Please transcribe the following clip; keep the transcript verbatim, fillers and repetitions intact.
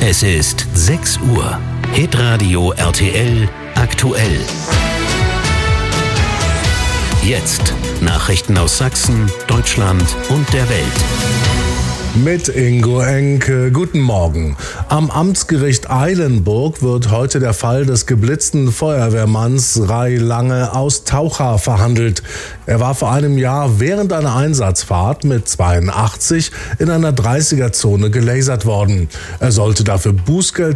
Es ist sechs Uhr. Hitradio R T L aktuell. Jetzt Nachrichten aus Sachsen, Deutschland und der Welt. Mit Ingo Enke. Guten Morgen. Am Amtsgericht Eilenburg wird heute der Fall des geblitzten Feuerwehrmanns Ray Lange aus Taucha verhandelt. Er war vor einem Jahr während einer Einsatzfahrt mit zweiundachtzig in einer dreißiger Zone gelasert worden. Er sollte dafür Bußgeld